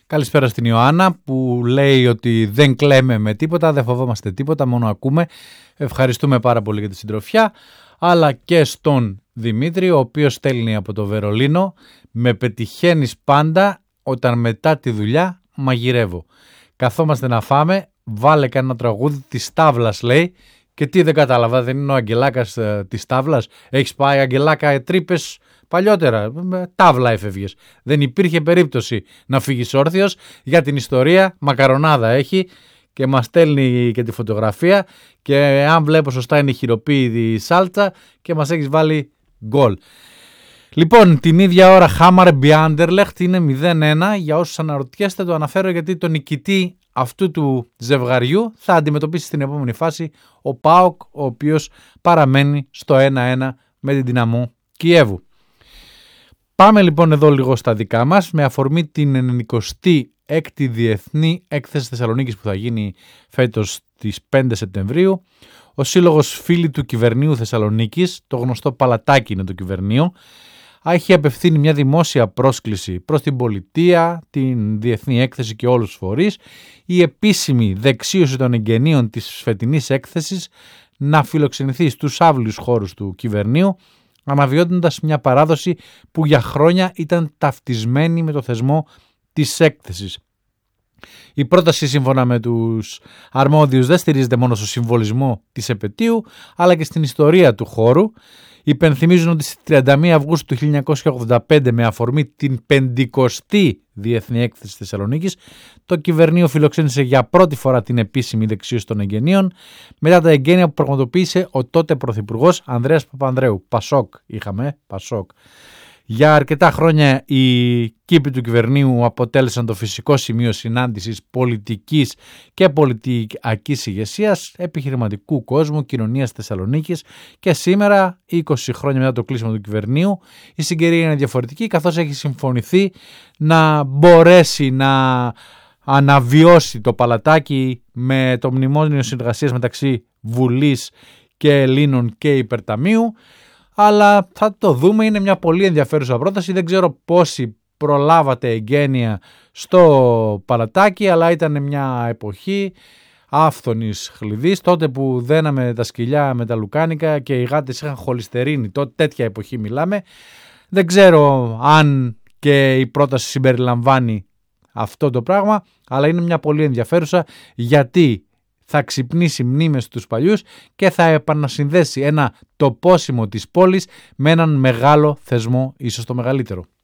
Καλησπέρα στην Ιωάννα που λέει ότι δεν κλαίμε με τίποτα, δεν φοβόμαστε τίποτα, μόνο ακούμε. Ευχαριστούμε πάρα πολύ για τη συντροφιά. Αλλά και στον Δημήτρη, ο οποίος στέλνει από το Βερολίνο, με πετυχαίνεις πάντα όταν μετά τη δουλειά μαγειρεύω. Καθόμαστε να φάμε, βάλε κανένα τραγούδι της Τάβλας, λέει. Και τι, δεν κατάλαβα, δεν είναι ο Αγγελάκας της Τάβλας? Έχεις πάει, Αγγελάκα, τρύπες παλιότερα? Τάβλα έφευγες. Δεν υπήρχε περίπτωση να φύγεις όρθιος. Για την ιστορία, μακαρονάδα έχει και μας στέλνει και τη φωτογραφία. Και αν βλέπω σωστά, είναι χειροποίητη σάλτσα και μας έχεις βάλει γκολ. Λοιπόν, την ίδια ώρα Χάμαρ Μπιάντερλεχτ είναι 0-1. Για όσους αναρωτιέστε, το αναφέρω γιατί το νικητή αυτού του ζευγαριού θα αντιμετωπίσει στην επόμενη φάση ο ΠΑΟΚ, ο οποίος παραμένει στο 1-1 με την Δυναμό Κιέβου. Πάμε λοιπόν εδώ λίγο στα δικά μας, με αφορμή την 96η Διεθνή Έκθεση Θεσσαλονίκης που θα γίνει φέτος στις 5 Σεπτεμβρίου. Ο Σύλλογος Φίλοι του Κυβερνείου Θεσσαλονίκης, το γνωστό Παλατάκι είναι το Κυβερνείο, έχει απευθύνει μια δημόσια πρόσκληση προς την πολιτεία, την Διεθνή Έκθεση και όλους τους φορείς, η επίσημη δεξίωση των εγγενείων της φετινής έκθεσης να φιλοξενηθεί στους άβλιους χώρους του Κυβερνείου, αναβιώνοντας μια παράδοση που για χρόνια ήταν ταυτισμένη με το θεσμό της έκθεσης. Η πρόταση, σύμφωνα με τους αρμόδιους, δεν στηρίζεται μόνο στο συμβολισμό της επετείου, αλλά και στην ιστορία του χώρου. Υπενθυμίζουν ότι στις 31 Αυγούστου του 1985, με αφορμή την 50η Διεθνή Έκθεση Θεσσαλονίκης, το Κυβερνείο φιλοξένησε για πρώτη φορά την επίσημη δεξίωση των εγγενείων, μετά τα εγγένεια που πραγματοποίησε ο τότε Πρωθυπουργός Ανδρέας Παπανδρέου. Πασόκ είχαμε, Πασόκ. Για αρκετά χρόνια οι κήποι του Κυβερνείου αποτέλεσαν το φυσικό σημείο συνάντησης πολιτικής και πολιτικής ηγεσίας, επιχειρηματικού κόσμου, κοινωνίας Θεσσαλονίκης, και σήμερα, 20 χρόνια μετά το κλείσιμο του Κυβερνείου, η συγκαιρία είναι διαφορετική, καθώς έχει συμφωνηθεί να μπορέσει να αναβιώσει το Παλατάκι με το μνημόνιο συνεργασίας μεταξύ Βουλής και Ελλήνων και Υπερταμείου. Αλλά θα το δούμε, είναι μια πολύ ενδιαφέρουσα πρόταση. Δεν ξέρω πόσοι προλάβατε εγγένεια στο Παλατάκι, αλλά ήταν μια εποχή άφθονης χλειδής, τότε που δέναμε τα σκυλιά με τα λουκάνικα και οι γάτες είχαν χολυστερίνη. Τότε τέτοια εποχή μιλάμε. Δεν ξέρω αν και η πρόταση συμπεριλαμβάνει αυτό το πράγμα, αλλά είναι μια πολύ ενδιαφέρουσα, γιατί θα ξυπνήσει μνήμες στους παλιούς και θα επανασυνδέσει ένα τοπόσιμο της πόλης με έναν μεγάλο θεσμό, ίσως το μεγαλύτερο.